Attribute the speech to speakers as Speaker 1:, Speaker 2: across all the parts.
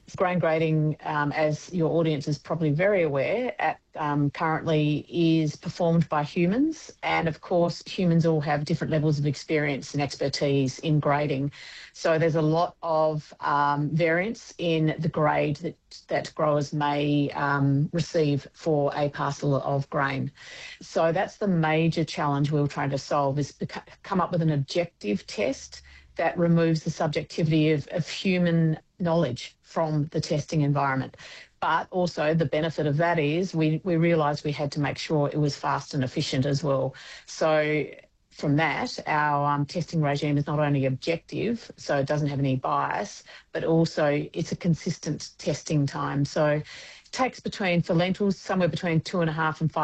Speaker 1: Grain grading, as your audience is probably very aware, currently is performed by humans. And of course, humans all have different levels of experience and expertise in grading. So there's a lot of variance in the grade that growers may receive for a parcel of grain. So that's the major challenge we're trying to solve, is come up with an objective test that removes the subjectivity of human knowledge from the testing environment. But also the benefit of that is we realised we had to make sure it was fast and efficient as well. So from that, our testing regime is not only objective, so it doesn't have any bias, but also it's a consistent testing time. So it takes for lentils, somewhere between 2.5 and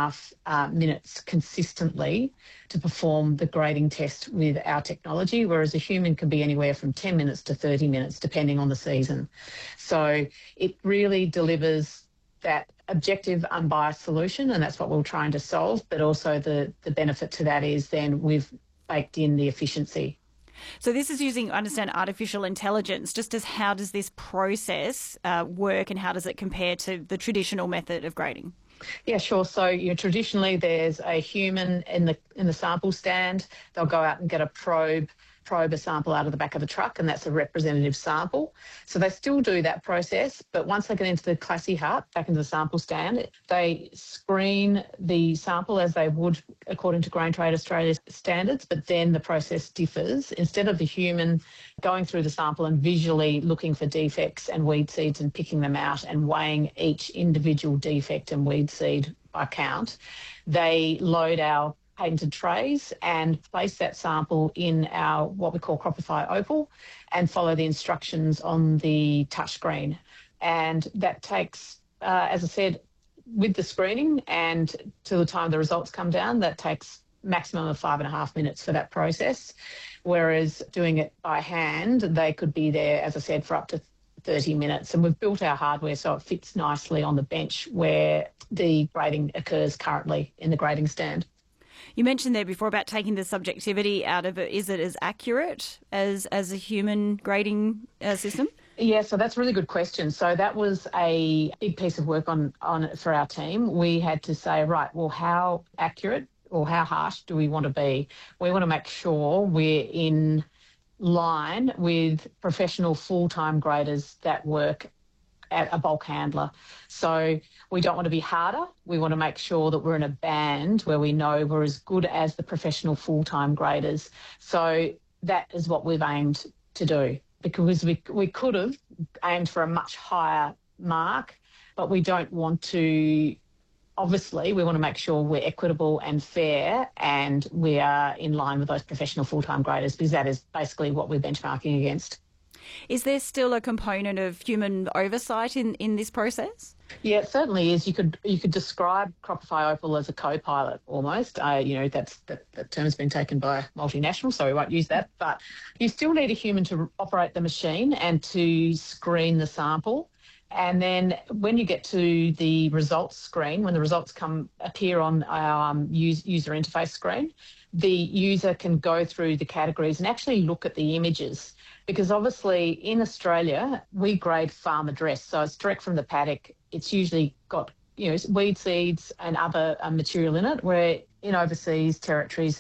Speaker 1: 5.5 minutes consistently to perform the grading test with our technology, whereas a human can be anywhere from 10 minutes to 30 minutes, depending on the season. So it really delivers that objective, unbiased solution, and that's what we're trying to solve. But also the benefit to that is then we've baked in the efficiency.
Speaker 2: So this is using, I understand, artificial intelligence. Just as how does this process work, and how does it compare to the traditional method of grading?
Speaker 1: Yeah, sure. So traditionally there's a human in the sample stand. They'll go out and get a probe a sample out of the back of the truck, and that's a representative sample. So they still do that process, but once they get into the Classy hut, back into the sample stand, they screen the sample as they would according to Grain Trade Australia's standards, but then the process differs. Instead of the human going through the sample and visually looking for defects and weed seeds and picking them out and weighing each individual defect and weed seed by count, they load our patented trays and place that sample in our what we call Cropify Opal and follow the instructions on the touchscreen. And that takes, as I said, with the screening and till the time the results come down, that takes maximum of 5.5 minutes for that process. Whereas doing it by hand, they could be there, as I said, for up to 30 minutes. And we've built our hardware so it fits nicely on the bench where the grading occurs currently in the grading stand.
Speaker 2: You mentioned there before about taking the subjectivity out of it. Is it as accurate as a human grading system?
Speaker 1: Yeah, so that's a really good question. So that was a big piece of work on it for our team. We had to say, right, well, how accurate or how harsh do we want to be? We want to make sure we're in line with professional full-time graders that work at a bulk handler. So we don't want to be harder. We want to make sure that we're in a band where we know we're as good as the professional full-time graders. So that is what we've aimed to do, because we could have aimed for a much higher mark, but we don't want to. Obviously, we want to make sure we're equitable and fair and we are in line with those professional full-time graders, because that is basically what we're benchmarking against.
Speaker 2: Is there still a component of human oversight in this process?
Speaker 1: Yeah, it certainly is. You could describe Cropify Opal as a co-pilot almost. That term's been taken by multinationals, so we won't use that. But you still need a human to operate the machine and to screen the sample. And then when you get to the results screen, when the results appear on our user interface screen, the user can go through the categories and actually look at the images. Because obviously in Australia, we grade farm address. So it's direct from the paddock. It's usually got, weed seeds and other material in it, where in overseas territories,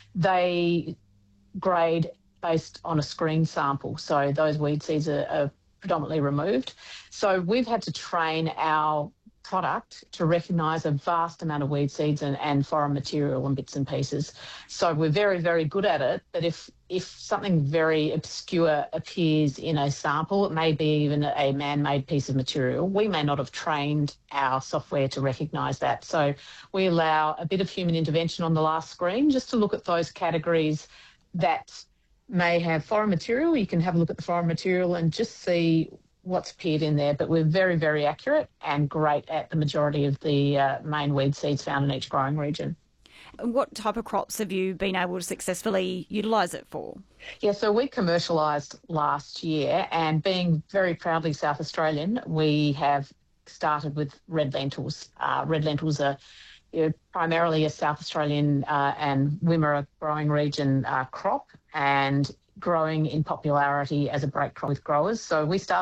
Speaker 1: they grade based on a screen sample. So those weed seeds are predominantly removed. So we've had to train our product to recognise a vast amount of weed seeds and foreign material and bits and pieces. So we're very, very good at it. But if something very obscure appears in a sample, it may be even a man-made piece of material, we may not have trained our software to recognise that. So we allow a bit of human intervention on the last screen just to look at those categories that may have foreign material. You can have a look at the foreign material and just see what's appeared in there, but we're very, very accurate and great at the majority of the main weed seeds found in each growing region.
Speaker 2: And what type of crops have you been able to successfully utilise it for?
Speaker 1: Yeah, so we commercialised last year, and being very proudly South Australian, we have started with red lentils. Red lentils are primarily a South Australian and Wimmera growing region crop, and growing in popularity as a break crop with growers. So we started